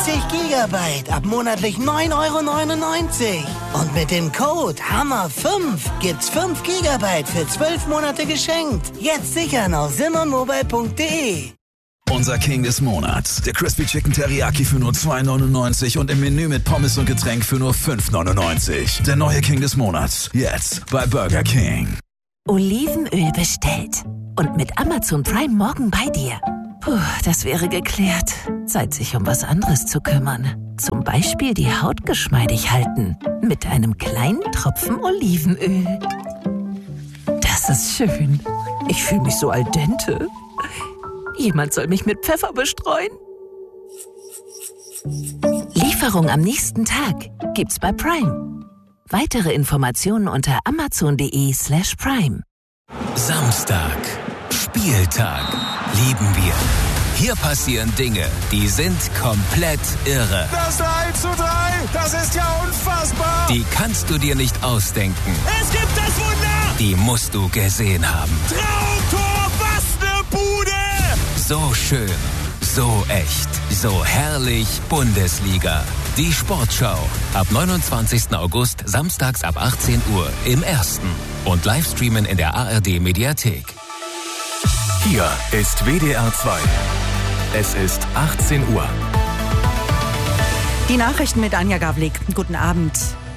Gigabyte ab monatlich 9,99 €. Und mit dem Code HAMMER5 gibt's 5 Gigabyte für 12 Monate geschenkt. Jetzt sichern auf simonmobile.de. Unser King des Monats. Der Crispy Chicken Teriyaki für nur 2,99 € und im Menü mit Pommes und Getränk für nur 5,99 €. Der neue King des Monats. Jetzt bei Burger King. Olivenöl bestellt. Und mit Amazon Prime morgen bei dir. Puh, das wäre geklärt. Zeit, sich um was anderes zu kümmern. Zum Beispiel die Haut geschmeidig halten. Mit einem kleinen Tropfen Olivenöl. Das ist schön. Ich fühle mich so al dente. Jemand soll mich mit Pfeffer bestreuen. Lieferung am nächsten Tag gibt's bei Prime. Weitere Informationen unter amazon.de/prime. Samstag. Spieltag. Lieben wir. Hier passieren Dinge, die sind komplett irre. Das 3:3, das ist ja unfassbar. Die kannst du dir nicht ausdenken. Es gibt das Wunder. Die musst du gesehen haben. Traumtor, was ne Bude. So schön, so echt, so herrlich Bundesliga. Die Sportschau. Ab 29. August, samstags ab 18 Uhr im Ersten. Und Livestreamen in der ARD-Mediathek. Hier ist WDR 2. Es ist 18 Uhr. Die Nachrichten mit Anja Gavlik. Guten Abend.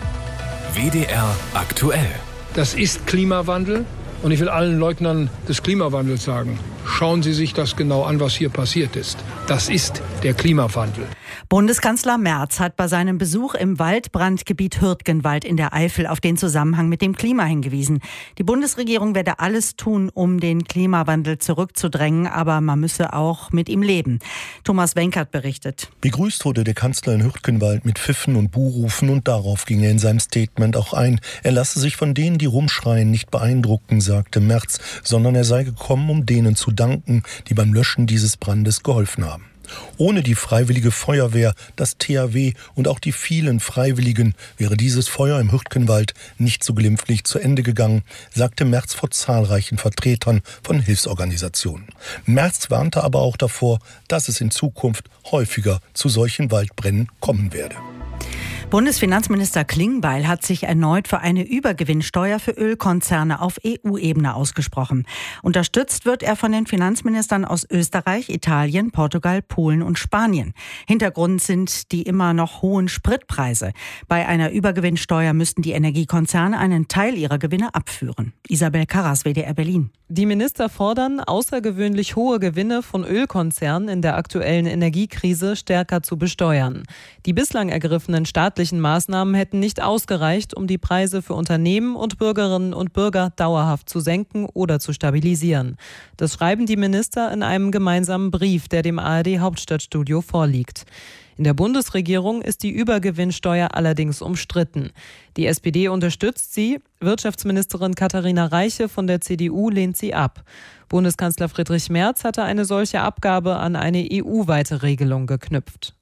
WDR aktuell. Das ist Klimawandel. Und ich will allen Leugnern des Klimawandels sagen, schauen Sie sich das genau an, was hier passiert ist. Das ist der Klimawandel. Bundeskanzler Merz hat bei seinem Besuch im Waldbrandgebiet Hürtgenwald in der Eifel auf den Zusammenhang mit dem Klima hingewiesen. Die Bundesregierung werde alles tun, um den Klimawandel zurückzudrängen, aber man müsse auch mit ihm leben. Thomas Wenkert berichtet. Begrüßt wurde der Kanzler in Hürtgenwald mit Pfiffen und Buhrufen und darauf ging er in seinem Statement auch ein. Er lasse sich von denen, die rumschreien, nicht beeindrucken, sagte Merz, sondern er sei gekommen, um denen zu danken, die beim Löschen dieses Brandes geholfen haben. Ohne die Freiwillige Feuerwehr, das THW und auch die vielen Freiwilligen wäre dieses Feuer im Hürtgenwald nicht so glimpflich zu Ende gegangen, sagte Merz vor zahlreichen Vertretern von Hilfsorganisationen. Merz warnte aber auch davor, dass es in Zukunft häufiger zu solchen Waldbränden kommen werde. Bundesfinanzminister Klingbeil hat sich erneut für eine Übergewinnsteuer für Ölkonzerne auf EU-Ebene ausgesprochen. Unterstützt wird er von den Finanzministern aus Österreich, Italien, Portugal, Polen und Spanien. Hintergrund sind die immer noch hohen Spritpreise. Bei einer Übergewinnsteuer müssten die Energiekonzerne einen Teil ihrer Gewinne abführen. Isabel Karras, WDR Berlin. Die Minister fordern, außergewöhnlich hohe Gewinne von Ölkonzernen in der aktuellen Energiekrise stärker zu besteuern. Die bislang ergriffenen staatlichen Maßnahmen hätten nicht ausgereicht, um die Preise für Unternehmen und Bürgerinnen und Bürger dauerhaft zu senken oder zu stabilisieren. Das schreiben die Minister in einem gemeinsamen Brief, der dem ARD-Hauptstadtstudio vorliegt. In der Bundesregierung ist die Übergewinnsteuer allerdings umstritten. Die SPD unterstützt sie, Wirtschaftsministerin Katharina Reiche von der CDU lehnt sie ab. Bundeskanzler Friedrich Merz hatte eine solche Abgabe an eine EU-weite Regelung geknüpft.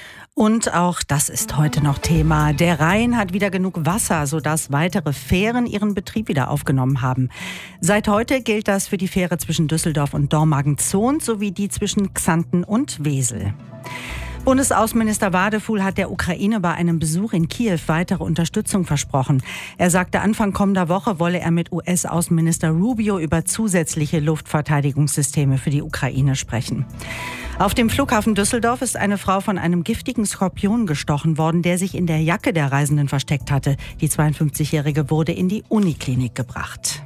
Und auch das ist heute noch Thema. Der Rhein hat wieder genug Wasser, sodass weitere Fähren ihren Betrieb wieder aufgenommen haben. Seit heute gilt das für die Fähre zwischen Düsseldorf und Dormagen-Zont sowie die zwischen Xanten und Wesel. Bundesaußenminister Wadefuhl hat der Ukraine bei einem Besuch in Kiew weitere Unterstützung versprochen. Er sagte, Anfang kommender Woche wolle er mit US-Außenminister Rubio über zusätzliche Luftverteidigungssysteme für die Ukraine sprechen. Auf dem Flughafen Düsseldorf ist eine Frau von einem giftigen Skorpion gestochen worden, der sich in der Jacke der Reisenden versteckt hatte. Die 52-Jährige wurde in die Uniklinik gebracht.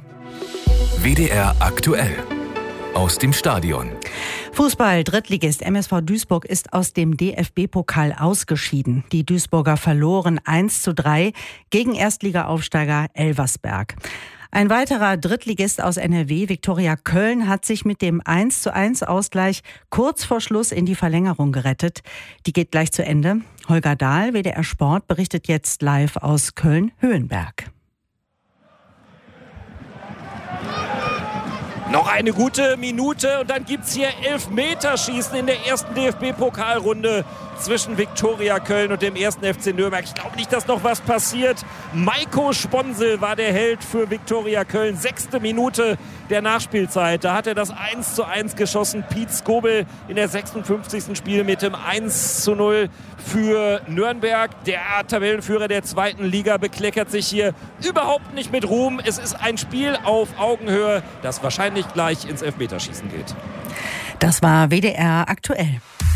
WDR aktuell. Aus dem Stadion. Fußball, Drittligist MSV Duisburg ist aus dem DFB-Pokal ausgeschieden. Die Duisburger verloren 1:3 gegen Erstligaaufsteiger Elversberg. Ein weiterer Drittligist aus NRW, Viktoria Köln, hat sich mit dem 1:1-Ausgleich kurz vor Schluss in die Verlängerung gerettet. Die geht gleich zu Ende. Holger Dahl, WDR Sport, berichtet jetzt live aus Köln-Höhenberg. Noch eine gute Minute und dann gibt es hier Elfmeterschießen in der ersten DFB-Pokalrunde zwischen Viktoria Köln und dem 1. FC Nürnberg. Ich glaube nicht, dass noch was passiert. Maiko Sponsel war der Held für Viktoria Köln. 6. Minute der Nachspielzeit. Da hat er das 1:1 geschossen. Piet Skobel in der 56. Spiel mit dem 1:0 für Nürnberg. Der Tabellenführer der 2. Liga bekleckert sich hier überhaupt nicht mit Ruhm. Es ist ein Spiel auf Augenhöhe, das wahrscheinlich gleich ins Elfmeterschießen geht. Das war WDR aktuell.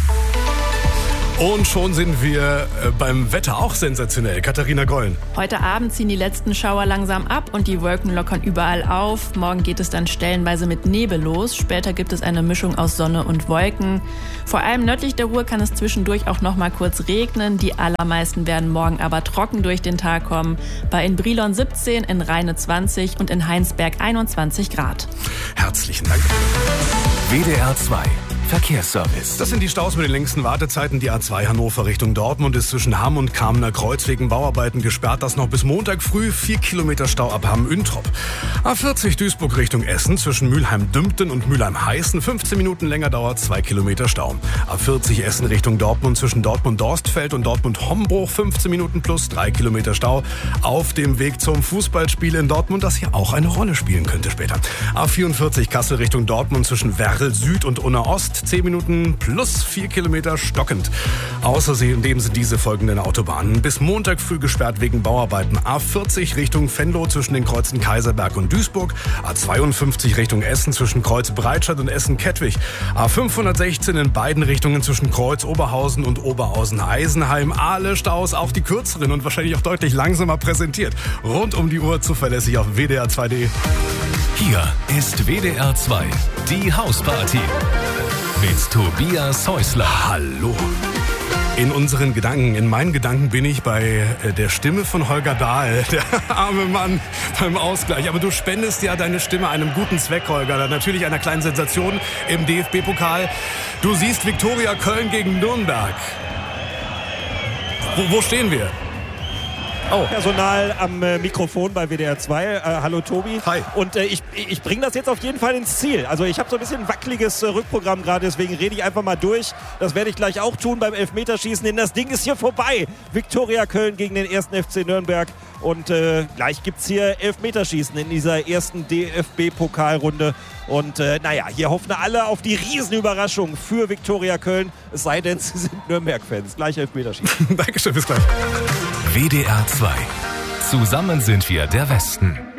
Und schon sind wir beim Wetter auch sensationell. Katharina Gollen. Heute Abend ziehen die letzten Schauer langsam ab und die Wolken lockern überall auf. Morgen geht es dann stellenweise mit Nebel los. Später gibt es eine Mischung aus Sonne und Wolken. Vor allem nördlich der Ruhr kann es zwischendurch auch noch mal kurz regnen. Die allermeisten werden morgen aber trocken durch den Tag kommen. Bei in Brilon 17, in Rheine 20 und in Heinsberg 21 Grad. Herzlichen Dank. WDR 2 Verkehrsservice. Das sind die Staus mit den längsten Wartezeiten. Die A2 Hannover Richtung Dortmund ist zwischen Hamm und Kamener Kreuz wegen Bauarbeiten gesperrt. Das noch bis Montag früh. 4 Kilometer Stau ab Hamm-Üntrop. A40 Duisburg Richtung Essen zwischen Mülheim-Dümpten und Mülheim-Heißen. 15 Minuten länger dauert, 2 Kilometer Stau. A40 Essen Richtung Dortmund zwischen Dortmund-Dorstfeld und Dortmund-Hombruch. 15 Minuten plus 3 Kilometer Stau. Auf dem Weg zum Fußballspiel in Dortmund, das hier auch eine Rolle spielen könnte später. A44 Kassel Richtung Dortmund zwischen Werl Süd und Unna Ost. 10 Minuten plus 4 Kilometer stockend. Außerdem sind diese folgenden Autobahnen bis Montag früh gesperrt wegen Bauarbeiten. A40 Richtung Venlo zwischen den Kreuzen Kaiserberg und Duisburg. A52 Richtung Essen zwischen Kreuz Breitscheid und Essen-Kettwig. A516 in beiden Richtungen zwischen Kreuz Oberhausen und Oberhausen-Eisenheim. Alle Staus, auch die kürzeren und wahrscheinlich auch deutlich langsamer präsentiert. Rund um die Uhr zuverlässig auf WDR2.de. Hier ist WDR 2, die Hausparty. Mit Tobias Häusler. Hallo. In unseren Gedanken, in meinen Gedanken bin ich bei der Stimme von Holger Dahl, der arme Mann beim Ausgleich. Aber du spendest ja deine Stimme einem guten Zweck, Holger. Natürlich einer kleinen Sensation im DFB-Pokal. Du siehst Viktoria Köln gegen Nürnberg. Wo stehen wir? Oh. Personal am Mikrofon bei WDR 2. Hallo Tobi. Hi. Und ich bringe das jetzt auf jeden Fall ins Ziel. Also ich habe so ein bisschen wackeliges Rückprogramm gerade, deswegen rede ich einfach mal durch. Das werde ich gleich auch tun beim Elfmeterschießen, denn das Ding ist hier vorbei. Viktoria Köln gegen den 1. FC Nürnberg. Und gleich gibt es hier Elfmeterschießen in dieser ersten DFB-Pokalrunde. Und hier hoffen alle auf die Riesenüberraschung für Viktoria Köln. Es sei denn, sie sind Nürnberg-Fans. Gleich Elfmeterschießen. Dankeschön, bis gleich. WDR 2. Zusammen sind wir der Westen.